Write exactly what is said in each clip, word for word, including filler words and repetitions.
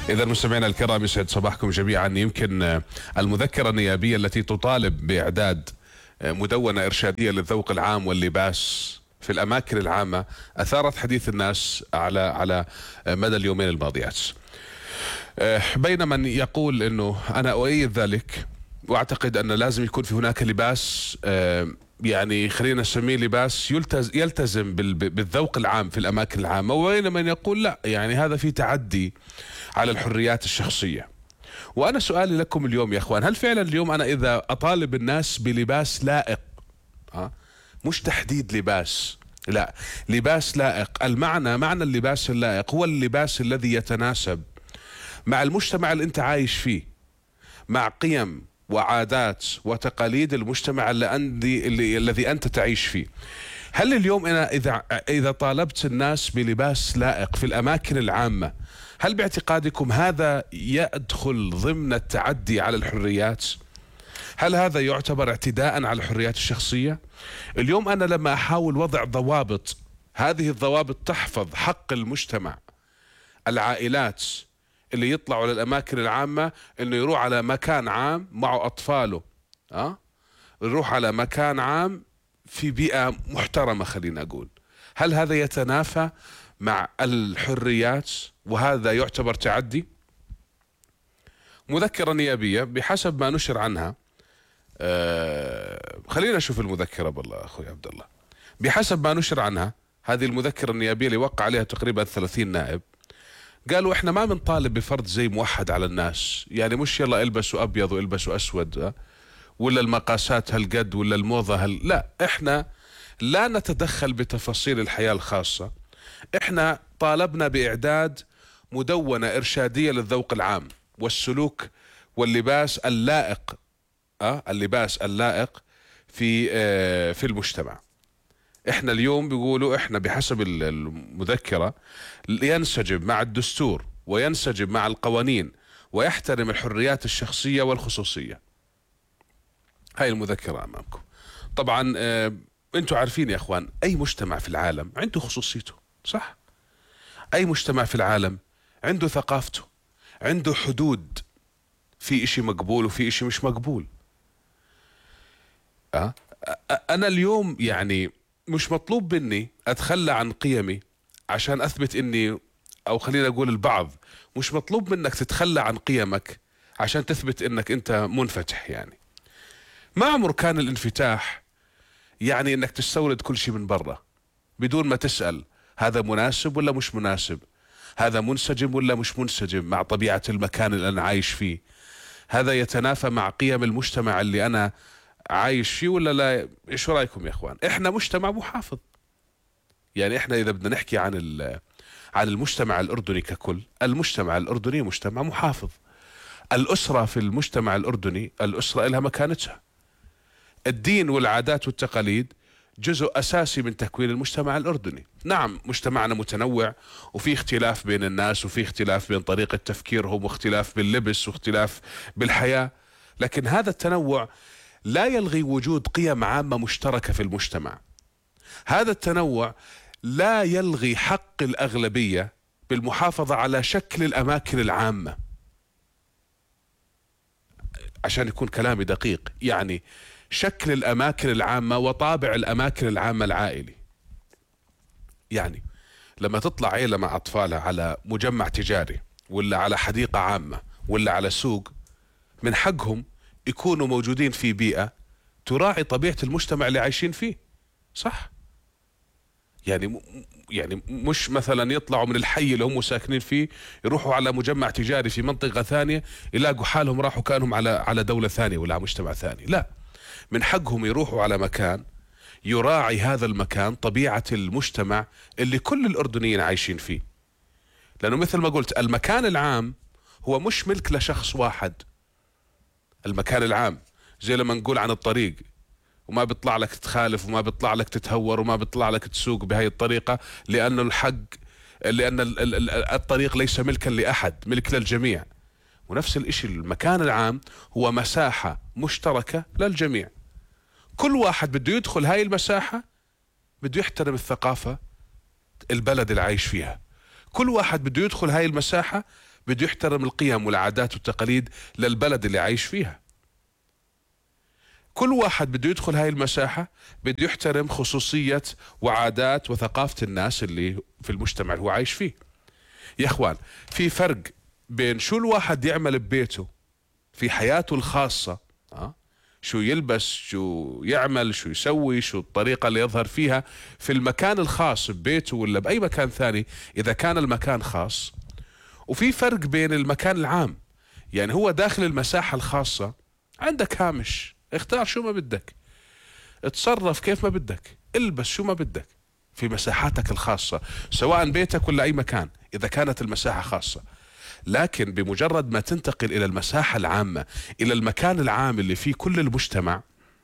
إذا مستمعينا الكرام يسعد صباحكم جميعا. يمكن المذكرة النيابية التي تطالب بإعداد مدونة إرشادية للذوق العام واللباس في الأماكن العامة أثارت حديث الناس على على مدى اليومين الماضيات. بين من يقول أنه أنا أؤيد ذلك وأعتقد أن لازم يكون في هناك لباس، يعني خلينا نسميه لباس يلتزم بالذوق العام في الأماكن العامة، وبين من يقول لا، يعني هذا في تعدي على الحريات الشخصية. وأنا سؤالي لكم اليوم يا أخوان، هل فعلا اليوم أنا إذا أطالب الناس بلباس لائق، ها مش تحديد لباس، لا لباس لائق، المعنى معنى اللباس اللائق هو اللباس الذي يتناسب مع المجتمع اللي أنت عايش فيه، مع قيم وعادات وتقاليد المجتمع اللي عندي اللي الذي أنت تعيش فيه. هل اليوم أنا إذا إذا طالبت الناس بلباس لائق في الأماكن العامة، هل باعتقادكم هذا يدخل ضمن التعدي على الحريات؟ هل هذا يعتبر اعتداء على الحريات الشخصية؟ اليوم أنا لما أحاول وضع ضوابط، هذه الضوابط تحفظ حق المجتمع، العائلات اللي يطلعوا للأماكن العامة إنه يروح على مكان عام مع أطفاله، أه؟ يروح على مكان عام في بيئة محترمة، خلينا أقول، هل هذا يتنافى مع الحريات وهذا يعتبر تعدي؟ مذكرة نيابية بحسب ما نشر عنها، آه خلينا نشوف المذكرة بالله أخوي عبد الله. بحسب ما نشر عنها هذه المذكرة النيابية اللي وقع عليها تقريبا ثلاثين نائب، قالوا احنا ما بنطالب بفرض زي موحد على الناس، يعني مش يلا البسوا ابيض والبسوا اسود ولا المقاسات هالقد ولا الموضة هال، لا، احنا لا نتدخل بتفاصيل الحياة الخاصة، احنا طالبنا باعداد مدونة ارشادية للذوق العام والسلوك واللباس اللائق، اه اللباس اللائق في اه في المجتمع. احنا اليوم بيقولوا احنا بحسب المذكرة ينسجم مع الدستور وينسجم مع القوانين ويحترم الحريات الشخصية والخصوصية. هاي المذكرة امامكم. طبعا اه انتوا عارفين يا اخوان اي مجتمع في العالم عنده خصوصيته، صح؟ اي مجتمع في العالم عنده ثقافته، عنده حدود، في اشي مقبول وفي اشي مش مقبول. اه انا اليوم يعني مش مطلوب مني اتخلى عن قيمي عشان اثبت اني، او خلينا اقول البعض مش مطلوب منك تتخلى عن قيمك عشان تثبت انك انت منفتح. يعني ما عمر كان الانفتاح يعني انك تستورد كل شيء من برا بدون ما تسأل هذا مناسب ولا مش مناسب، هذا منسجم ولا مش منسجم مع طبيعة المكان اللي انا عايش فيه، هذا يتنافى مع قيم المجتمع اللي انا عايش فيه ولا لا. ايش رايكم يا اخوان؟ احنا مجتمع محافظ، يعني احنا اذا بدنا نحكي عن عن المجتمع الاردني ككل، المجتمع الاردني مجتمع محافظ. الاسره في المجتمع الاردني، الاسره لها مكانتها. الدين والعادات والتقاليد جزء اساسي من تكوين المجتمع الاردني. نعم مجتمعنا متنوع وفي اختلاف بين الناس وفي اختلاف بين طريقه تفكيرهم واختلاف باللبس واختلاف بالحياه، لكن هذا التنوع لا يلغي وجود قيم عامة مشتركة في المجتمع. هذا التنوع لا يلغي حق الأغلبية بالمحافظة على شكل الأماكن العامة. عشان يكون كلامي دقيق، يعني شكل الأماكن العامة وطابع الأماكن العامة العائلي. يعني لما تطلع عيلة مع أطفالها على مجمع تجاري ولا على حديقة عامة ولا على سوق، من حقهم يكونوا موجودين في بيئة تراعي طبيعة المجتمع اللي عايشين فيه، صح؟ يعني يعني مش مثلا يطلعوا من الحي اللي هم ساكنين فيه يروحوا على مجمع تجاري في منطقة ثانية يلاقوا حالهم راحوا كانهم على على دولة ثانية ولا مجتمع ثاني، لا، من حقهم يروحوا على مكان يراعي هذا المكان طبيعة المجتمع اللي كل الأردنيين عايشين فيه. لأنه مثل ما قلت المكان العام هو مش ملك لشخص واحد. المكان العام زي لما نقول عن الطريق، وما بيطلع لك تخالف وما بيطلع لك تتهور وما بيطلع لك تسوق بهاي الطريقة، لأن الحق لأن الطريق ليس ملكا لأحد، ملك للجميع. ونفس الاشي المكان العام هو مساحة مشتركة للجميع. كل واحد بده يدخل هاي المساحة بده يحترم الثقافة البلد اللي عايش فيها. كل واحد بده يدخل هاي المساحة بده يحترم القيم والعادات والتقاليد للبلد اللي عايش فيها. كل واحد بده يدخل هاي المساحة بده يحترم خصوصية وعادات وثقافة الناس اللي في المجتمع اللي هو عايش فيه. يا اخوان، في فرق بين شو الواحد يعمل ببيته في حياته الخاصة، أه؟ شو يلبس، شو يعمل، شو يسوي، شو الطريقة اللي يظهر فيها في المكان الخاص ببيته ولا بأي مكان ثاني إذا كان المكان خاص، وفي فرق بين المكان العام. يعني هو داخل المساحة الخاصة عندك هامش، اختار شو ما بدك، اتصرف كيف ما بدك، البس شو ما بدك في مساحاتك الخاصة سواء بيتك ولا أي مكان إذا كانت المساحة خاصة. لكن بمجرد ما تنتقل إلى المساحة العامة، إلى المكان العام اللي فيه كل المجتمع،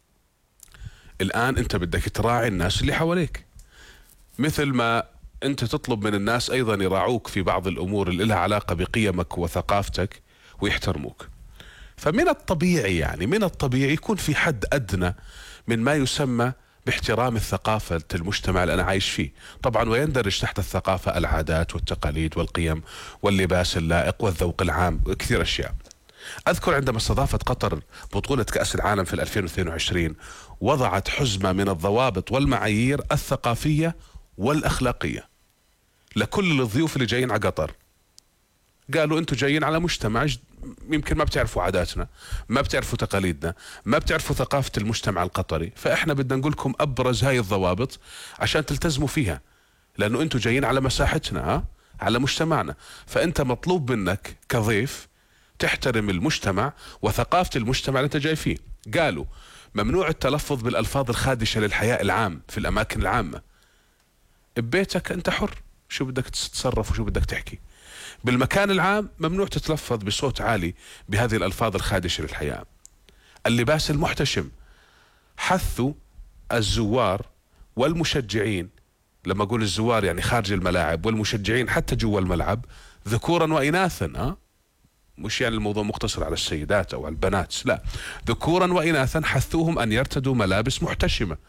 الآن أنت بدك تراعي الناس اللي حواليك، مثل ما أنت تطلب من الناس أيضا يراعوك في بعض الأمور اللي لها علاقة بقيمك وثقافتك ويحترموك. فمن الطبيعي يعني من الطبيعي يكون في حد أدنى من ما يسمى باحترام الثقافة المجتمع اللي أنا عايش فيه. طبعا ويندرج تحت الثقافة العادات والتقاليد والقيم واللباس اللائق والذوق العام وكثير أشياء. أذكر عندما استضافت قطر بطولة كأس العالم في ألفين واثنين وعشرين وضعت حزمة من الضوابط والمعايير الثقافية والأخلاقية لكل الضيوف اللي جايين على قطر. قالوا أنتوا جايين على مجتمع يمكن ما بتعرفوا عاداتنا، ما بتعرفوا تقاليدنا، ما بتعرفوا ثقافة المجتمع القطري، فإحنا بدنا نقول لكم أبرز هاي الضوابط عشان تلتزموا فيها، لأنه أنتوا جايين على مساحتنا، ها؟ على مجتمعنا. فأنت مطلوب منك كضيف تحترم المجتمع وثقافة المجتمع اللي أنت جاي فيه. قالوا ممنوع التلفظ بالألفاظ الخادشة للحياء العام في الأماكن العامة. ببيتك أنت حر شو بدك تتصرف وشو بدك تحكي. بالمكان العام ممنوع تتلفظ بصوت عالي بهذه الألفاظ الخادشة للحياة. اللباس المحتشم، حثوا الزوار والمشجعين، لما أقول الزوار يعني خارج الملاعب والمشجعين حتى جوا الملعب، ذكورا وإناثا، أه؟ مش يعني الموضوع مقتصر على السيدات أو على البنات، لا، ذكورا وإناثا حثوهم أن يرتدوا ملابس محتشمة.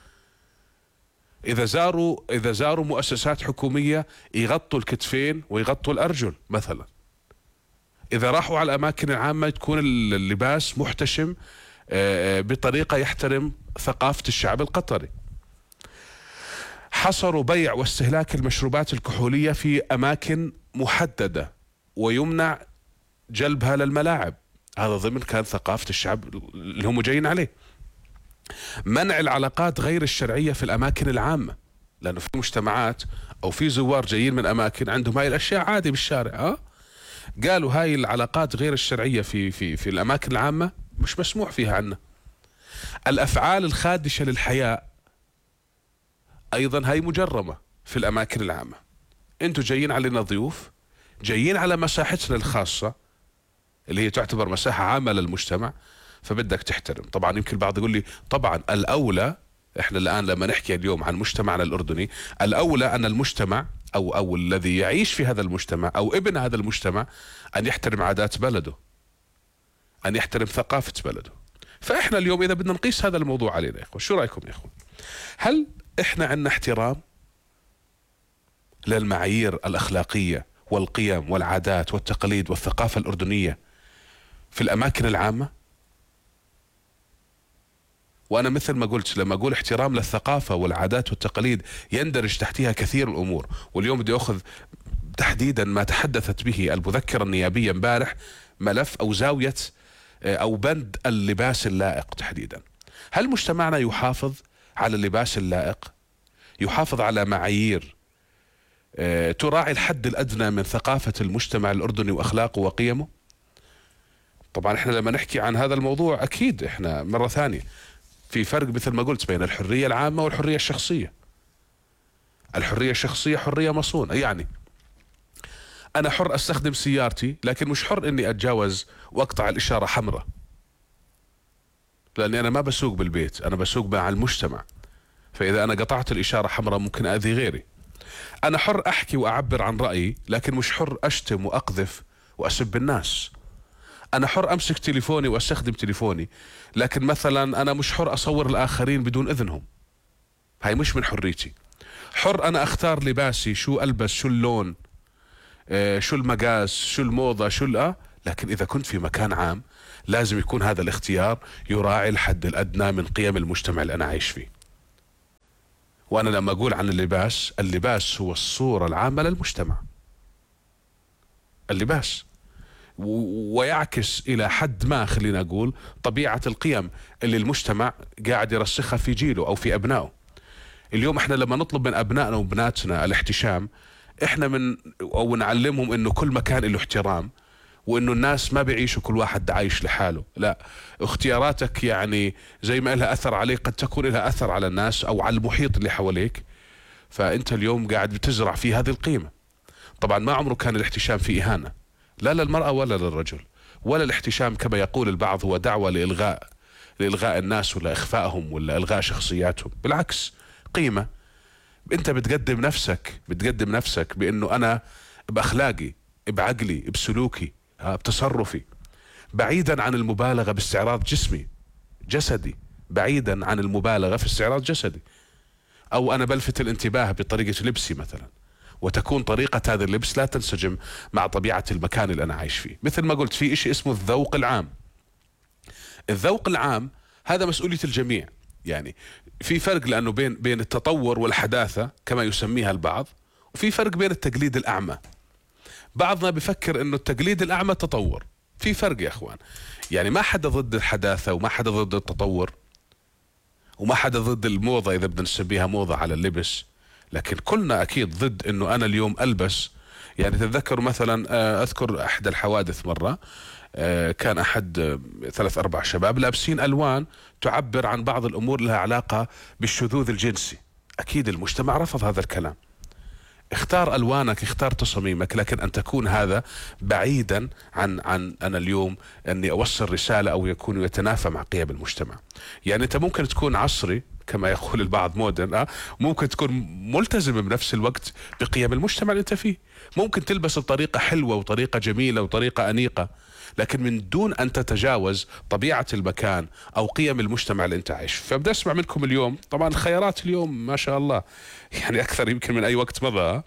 إذا زاروا إذا زاروا مؤسسات حكومية يغطوا الكتفين ويغطوا الأرجل مثلا. إذا راحوا على الأماكن العامة تكون اللباس محتشم بطريقة يحترم ثقافة الشعب القطري. حصروا بيع واستهلاك المشروبات الكحولية في أماكن محددة ويمنع جلبها للملاعب، هذا ضمن كان ثقافة الشعب اللي هم جايين عليه. منع العلاقات غير الشرعية في الأماكن العامة، لأنه في مجتمعات أو في زوار جايين من أماكن عندهم هاي الأشياء عادي بالشارع، أه؟ قالوا هاي العلاقات غير الشرعية في في في الأماكن العامة مش مسموح فيها عنا. الأفعال الخادشة للحياء أيضا هاي مجرمة في الأماكن العامة. أنتوا جايين علينا ضيوف، جايين على مساحتنا الخاصة اللي هي تعتبر مساحة عامة للمجتمع، فبدك تحترم. طبعا يمكن البعض يقول لي طبعا الأولى، احنا الآن لما نحكي اليوم عن مجتمعنا الأردني، الأولى أن المجتمع أو أو الذي يعيش في هذا المجتمع أو ابن هذا المجتمع أن يحترم عادات بلده، أن يحترم ثقافة بلده. فإحنا اليوم إذا بدنا نقيس هذا الموضوع علينا يا إخوة، شو رأيكم يا إخوة؟ هل إحنا عندنا احترام للمعايير الأخلاقية والقيم والعادات والتقاليد والثقافة الأردنية في الأماكن العامة؟ وأنا مثل ما قلت، لما أقول احترام للثقافة والعادات والتقاليد يندرج تحتها كثير الأمور. واليوم بدي أخذ تحديدا ما تحدثت به المذكرة النيابية امبارح، ملف أو زاوية أو بند اللباس اللائق تحديدا. هل مجتمعنا يحافظ على اللباس اللائق؟ يحافظ على معايير تراعي الحد الأدنى من ثقافة المجتمع الأردني وأخلاقه وقيمه؟ طبعا احنا لما نحكي عن هذا الموضوع أكيد احنا مرة ثانية في فرق مثل ما قلت بين الحرية العامة والحرية الشخصية. الحرية الشخصية حرية مصونة، يعني أنا حر أستخدم سيارتي لكن مش حر إني أتجاوز وأقطع الإشارة حمراء، لأني أنا ما بسوق بالبيت، أنا بسوق مع المجتمع، فإذا أنا قطعت الإشارة حمراء ممكن أذي غيري. أنا حر أحكي وأعبر عن رأيي لكن مش حر أشتم وأقذف وأسب الناس. أنا حر أمسك تليفوني وأستخدم تليفوني لكن مثلا أنا مش حر أصور الآخرين بدون إذنهم، هاي مش من حريتي. حر أنا أختار لباسي، شو ألبس، شو اللون، آه شو المقاس، شو الموضة، شو الأ. لكن إذا كنت في مكان عام لازم يكون هذا الاختيار يراعي الحد الأدنى من قيم المجتمع اللي أنا عايش فيه. وأنا لما أقول عن اللباس، اللباس هو الصورة العامة للمجتمع، اللباس، ويعكس إلى حد ما خلينا أقول طبيعة القيم اللي المجتمع قاعد يرسخها في جيله أو في أبنائه. اليوم احنا لما نطلب من أبنائنا وبناتنا الاحتشام، احنا من أو نعلمهم إنه كل مكان له احترام، وإنه الناس ما بيعيشوا كل واحد عايش لحاله، لا، اختياراتك يعني زي ما لها أثر عليك قد تكون لها أثر على الناس أو على المحيط اللي حواليك. فأنت اليوم قاعد بتزرع في هذه القيمة. طبعا ما عمره كان الاحتشام في إهانة، لا للمرأة ولا للرجل، ولا الاحتشام كما يقول البعض هو دعوة لإلغاء لإلغاء الناس ولا إخفائهم ولا إلغاء شخصياتهم. بالعكس، قيمة. أنت بتقدم نفسك بتقدم نفسك بأنه أنا بأخلاقي، بعقلي، بسلوكي، بتصرفي، بعيدا عن المبالغة باستعراض جسمي جسدي، بعيدا عن المبالغة في استعراض جسدي. أو أنا بلفت الانتباه بطريقة لبسي مثلا، وتكون طريقة هذا اللبس لا تنسجم مع طبيعة المكان اللي أنا عايش فيه. مثل ما قلت، في إشي اسمه الذوق العام. الذوق العام هذا مسؤولية الجميع. يعني في فرق، لأنه بين بين التطور والحداثة كما يسميها البعض، وفي فرق بين التقليد الأعمى. بعضنا بفكر إنه التقليد الأعمى تطور. في فرق يا أخوان. يعني ما حدا ضد الحداثة، وما حدا ضد التطور، وما حدا ضد الموضة إذا بدنا نسميها موضة على اللبس. لكن كلنا أكيد ضد إنه أنا اليوم ألبس. يعني تتذكروا مثلا، أذكر أحد الحوادث مرة، كان أحد ثلاث أربع شباب لابسين ألوان تعبر عن بعض الأمور لها علاقة بالشذوذ الجنسي. أكيد المجتمع رفض هذا الكلام. اختار ألوانك، اختار تصاميمك، لكن أن تكون هذا بعيدا عن عن أنا اليوم أني أوصل رسالة أو يكون يتنافى مع قيم المجتمع. يعني أنت ممكن تكون عصري كما يقول البعض مودرن، أه؟ ممكن تكون ملتزم بنفس الوقت بقيم المجتمع اللي أنت فيه. ممكن تلبس بطريقة حلوة وطريقة جميلة وطريقة أنيقة، لكن من دون أن تتجاوز طبيعة المكان أو قيم المجتمع اللي أنت عايش. فبدي أسمع منكم اليوم. طبعا الخيارات اليوم ما شاء الله يعني أكثر يمكن من أي وقت مضى.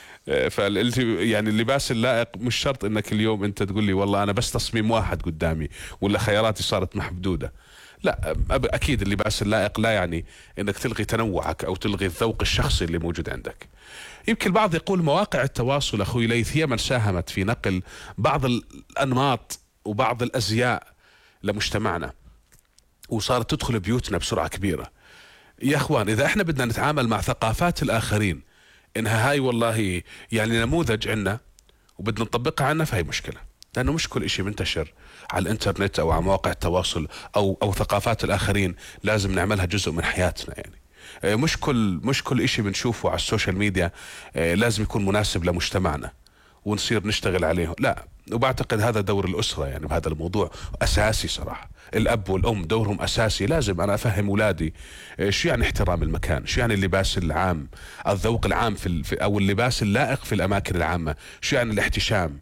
يعني اللباس اللائق مش شرط انك اليوم انت تقول لي والله انا بس تصميم واحد قدامي ولا خياراتي صارت محدودة. لا، اكيد اللباس اللائق لا يعني انك تلغي تنوعك او تلغي الذوق الشخصي اللي موجود عندك. يمكن البعض يقول مواقع التواصل اخوي ليث هي من ساهمت في نقل بعض الانماط وبعض الازياء لمجتمعنا، وصارت تدخل بيوتنا بسرعة كبيرة. يا اخوان، اذا احنا بدنا نتعامل مع ثقافات الاخرين انها هاي والله يعني نموذج عنا وبدنا نطبقها عنا، فهي مشكلة. لانه مش كل اشي منتشر على الانترنت او على مواقع التواصل او او ثقافات الاخرين لازم نعملها جزء من حياتنا. يعني مش كل مش كل اشي بنشوفه على السوشيال ميديا لازم يكون مناسب لمجتمعنا ونصير نشتغل عليه، لا. وبعتقد هذا دور الأسرة يعني بهذا الموضوع أساسي صراحة. الأب والأم دورهم أساسي. لازم أنا أفهم أولادي شو يعني احترام المكان، شو يعني اللباس العام، الذوق العام في أو اللباس اللائق في الأماكن العامة، شو يعني الاحتشام،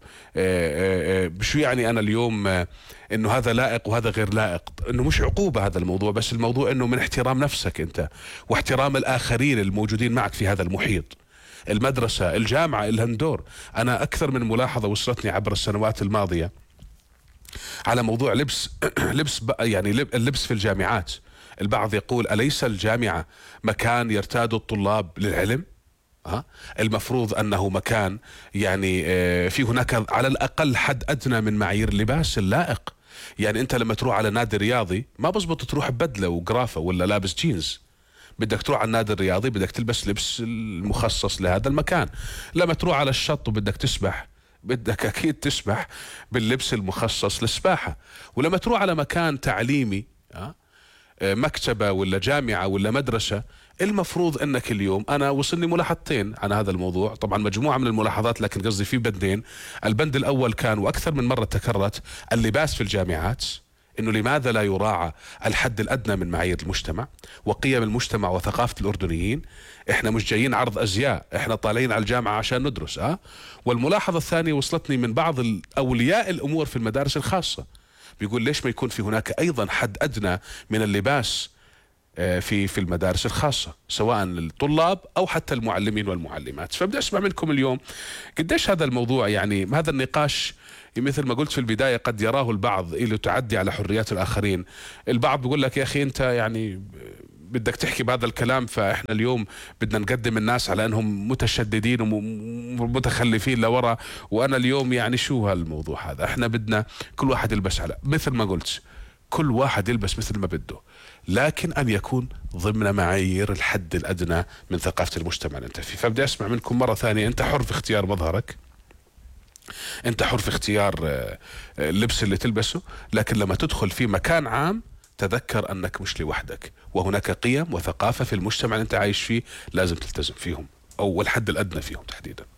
شو يعني أنا اليوم إنه هذا لائق وهذا غير لائق. إنه مش عقوبة هذا الموضوع، بس الموضوع إنه من احترام نفسك أنت واحترام الآخرين الموجودين معك في هذا المحيط. المدرسة، الجامعة، الهندور. أنا أكثر من ملاحظة وصلتني عبر السنوات الماضية على موضوع لبس لبس يعني اللبس في الجامعات. البعض يقول أليس الجامعة مكان يرتاد الطلاب للعلم؟ ها؟ المفروض أنه مكان يعني في هناك على الأقل حد أدنى من معايير اللباس اللائق. يعني أنت لما تروح على نادي رياضي ما بزبط تروح ببدلة وقرافة ولا لابس جينز. بدك تروح على النادي الرياضي بدك تلبس لبس المخصص لهذا المكان. لما تروح على الشط وبدك تسبح بدك أكيد تسبح باللبس المخصص للسباحة. ولما تروح على مكان تعليمي، مكتبة ولا جامعة ولا مدرسة، المفروض أنك اليوم، أنا وصلني ملاحظتين عن هذا الموضوع، طبعا مجموعة من الملاحظات لكن قصدي في بندين. البند الأول كان وأكثر من مرة تكررت اللباس في الجامعات، إنه لماذا لا يراعى الحد الأدنى من معايير المجتمع وقيم المجتمع وثقافة الأردنيين. إحنا مش جايين عرض أزياء، إحنا طالعين على الجامعة عشان ندرس. أه والملاحظة الثانية وصلتني من بعض أولياء الأمور في المدارس الخاصة، بيقول ليش ما يكون في هناك أيضا حد أدنى من اللباس في في المدارس الخاصة، سواء الطلاب أو حتى المعلمين والمعلمات. فبدي أسمع منكم اليوم قديش هذا الموضوع، يعني هذا النقاش مثل ما قلت في البداية قد يراه البعض له تعدي على حريات الآخرين. البعض بيقول لك يا أخي أنت يعني بدك تحكي بهذا الكلام، فإحنا اليوم بدنا نقدم الناس على أنهم متشددين ومتخلفين لورا، وأنا اليوم يعني شو هالموضوع هذا؟ إحنا بدنا كل واحد يلبس على مثل ما قلت، كل واحد يلبس مثل ما بده، لكن أن يكون ضمن معايير الحد الأدنى من ثقافة المجتمع اللي أنت فيه. فبدي أسمع منكم مرة ثانية، أنت حر في اختيار مظهرك، أنت حر في اختيار اللبس اللي تلبسه، لكن لما تدخل في مكان عام تذكر أنك مش لوحدك، وهناك قيم وثقافة في المجتمع اللي أنت عايش فيه لازم تلتزم فيهم، أو الحد الأدنى فيهم تحديدا.